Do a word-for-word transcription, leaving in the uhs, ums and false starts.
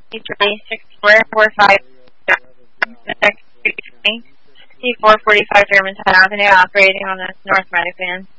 three six four four five C four forty-five Germantown Avenue, operating on the North Medican.